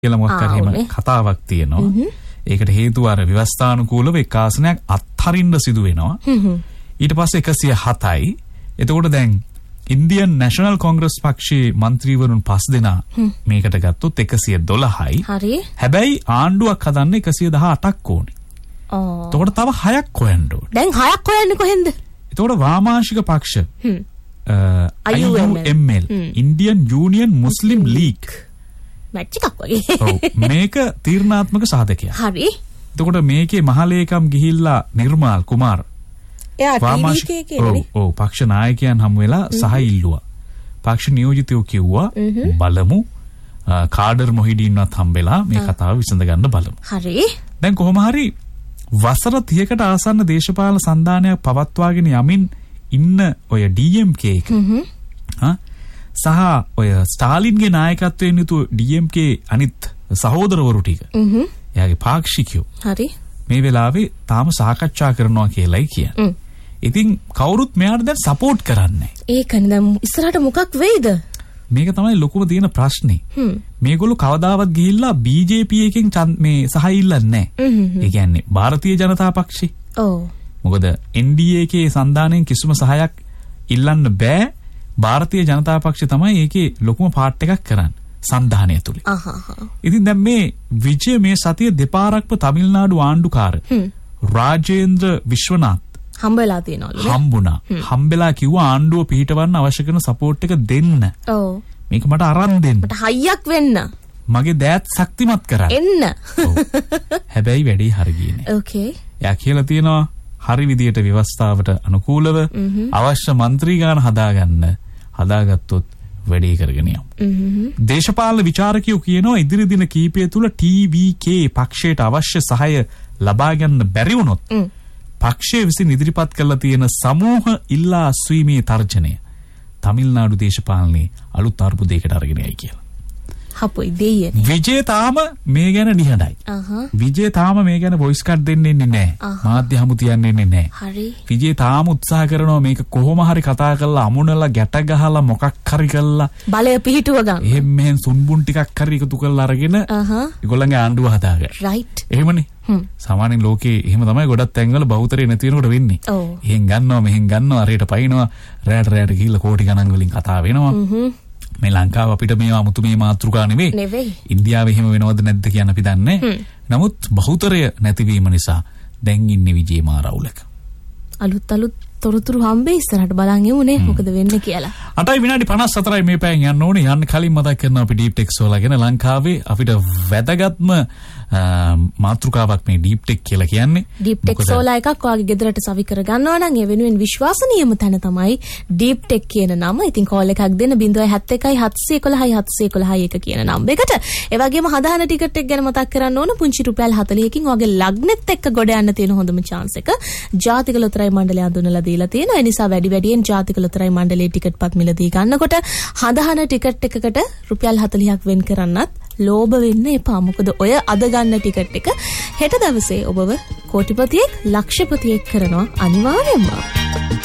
කියලා මොකක් හරි එහෙම කතාවක් තියෙනවා. ඒකට හේතුව අර ව්‍යවස්ථානුකූලව එක් ආසනයක් අත්හරින්න සිදු වෙනවා. ඊට පස්සේ 107යි. එතකොට දැන් ඉන්දියන් නැෂනල් කොංග්‍රස් පක්ෂයේ മന്ത്രിවරුන් 5 දෙනා මේකට ගත්තොත් 112යි. හරි. හැබැයි ආණ්ඩුවක් හදන්න 118ක් ඕනේ. එතකොට තව 6ක් හොයන්න ඕනේ. දැන් 6ක් හොයන්නේ කොහෙන්ද? එතකොට වාමාංශික පක්ෂ IUML Indian Union Muslim League match එකක් වගේ. ඔව් මේක තීරණාත්මක සාධකයක්. හරි. එතකොට මේකේ මහලේකම් ගිහිල්ලා නිර්මාල් කුමාර් එයා TVK කියන්නේ. ඔව් පක්ෂ නායකයන් හමු වෙලා සහ ඉල්ලුවා. පක්ෂ නියෝජිතයෝ කිව්වා බලමු කාඩර් මොහිඩින්වත් හම්බෙලා මේ කතාව විසඳ ගන්න බලමු. හරි. දැන් කොහොම හරි වසර 30කට ආසන්න දේශපාලන සන්ධානයක් පවත්වාගෙන යමින් ඉන්න ඔය DMK එක සහ ඔය ස්ටාලින්ගේ නායකත්වයෙන් යුතු DMK අනිත් සහෝදරවරු ටික එයාගේ පාක්ෂිකයෝ හරි මේ වෙලාවේ තාම සාකච්ඡා කරනවා කියලායි කියන්නේ. ඉතින් කවුරුත් මෙයාට දැන් සපෝට් කරන්නේ. ඒකනේ දැන් ඉස්සරහට මොකක් වෙයිද? මේක තමයි ලොකුම තියෙන ප්‍රශ්නේ. මේගොල්ලෝ කවදාවත් ගිහිල්ලා BJP එකෙන් මේ සහය ඉල්ලන්නේ නැහැ. ඒ කියන්නේ ಭಾರತೀಯ ජනතා පක්ෂේ. ඔව්. මොකද NDA එකේ සන්දානයෙන් කිසිම සහයක් ඉල්ලන්න බෑ. ಭಾರತೀಯ ජනතා පක්ෂය තමයි ඒකේ ලොකුම පාර්ට් එකක් කරන්නේ. සන්ධානය තුලේ. ඉතින් දැන් මේ විජය මේ සතිය දෙපාරක්ම තමිල්නාඩු ආණ්ඩුකාර රාජේන්ද්‍ර විශ්වනාත් හම්බෙලා තියෙනවලු. හම්බුණා. හම්බෙලා කිව්වා ආණ්ඩුව පිහිටවන්න අවශ්‍ය කරන සපෝට් එක දෙන්න. ඔව්. මේක මට අරන් දෙන්න. මට හයියක් වෙන්න. මගේ දෑත් ශක්තිමත් කරන්න. එන්න. හැබැයි වැඩේ හරි ගියේ නෑ. ඕකේ. යා කියලා තියෙනවා හරි විදියට ව්‍යවස්ථාවට අනුකූලව අවශ්‍ය മന്ത്രി ගාන හදාගත්තොත් වැඩේ කරගෙන යමු. දේශපාලන විචාරකයෝ කියනවා ඉදිරි දින කීපය තුල TVK පක්ෂයට අවශ්‍ය සහාය ලබා ගන්න බැරි වුණොත් පක්ෂයේ විසින් ඉදිරිපත් කරලා තියෙන සමූහ ඉල්ලා අස්වීමේ තර්ජනය තමිල්නාඩු දේශපාලනයේ අලුත් අර්බුදයකට අරගෙන යයි කියලා. හපොයි දෙයියනේ. විජේ තාම මේ ගැන නිහඬයි. විජේ තාම මේ ගැන වොයිස් කට් දෙන්නේ නැහැ. මාධ්‍ය හමු තියන්නේ නැහැ. හරි. විජේ තාම උත්සාහ කරනවා මේක කොහොම හරි කතා කරලා අමුණලා ගැට ගහලා මොකක් හරි කරලා බලය පිහිටුව ගන්න. එහෙම මෙහෙන් සුන්බුන් ටිකක් හරි එකතු කරලා අරගෙන ඒගොල්ලන්ගේ ආණ්ඩුව හදාගන්න. රයිට්. එහෙමනේ. සාමාන්‍යයෙන් ලෝකේ එහෙම තමයි ගොඩක් තැන්වල බහුතරේ නැති වෙනකොට වෙන්නේ. එහෙන් ගන්නවා මෙහෙන් ගන්නවා රේට පයින්නවා රැට ගිහිල්ලා කෝටි ගණන් වලින් කතා වෙනවා. මේ ලංකාව අපිට මේවා 아무තු මේ මාතෘකා නෙවෙයි. ඉන්දියාවේ එහෙම වෙනවද නැද්ද කියන අපි දන්නේ. නමුත් බහුතරය නැතිවීම නිසා දැන් ඉන්නේ විජේ මාරවුලක. අලුත් තොරතුරු හම්බෙයි ඉස්සරහට බලන් යමුනේ මොකද වෙන්නේ කියලා. 8යි විනාඩි 54යි මේ පැයෙන් යන්න ඕනේ. යන්න කලින් මතක් කරනවා අපි ඩීප් ටෙක් සෝලා ගැන ලංකාවේ අපිට වැදගත්ම මාතෘකාවක් මේ ඩීප් ටෙක් කියලා කියන්නේ. ඩීප් ටෙක් සෝලා එකක් ඔයාගේ ගෙදරට සවි කර ගන්නවා නම් ඒ වෙනුවෙන් විශ්වාසනීයම තැන තමයි ඩීප් ටෙක් කියන නම. ඉතින් කෝල් එකක් දෙන්න 071 711 711 1 කියන නම්බරයකට. ඒ වගේම හදාන ටිකට් එක ගැන මතක් කරන්න ඕන පුංචි රුපියල් 40කින් ඔයාගේ ලග්නෙත් එක්ක ගොඩ යන්න තියෙන හොඳම chance එක. ජාතික ලොතරැයි මණ්ඩලය අඳුනලා දීලා තියෙනවා. ඒ නිසා වැඩියෙන් ජාතික ලොතරැයි මණ්ඩලයේ ටිකට් පත් මිලදී ගන්නකොට හදාන ටිකට් එකකට රුපියල් 40ක් වෙන් කරන්නත් ලෝභ වෙන්න එපා. මොකද ඔය අද ගන්න ටිකට් එක හෙට දවසේ ඔබව කෝටිපතියෙක් ලක්ෂපතියෙක් කරනවා අනිවාර්යයෙන්ම.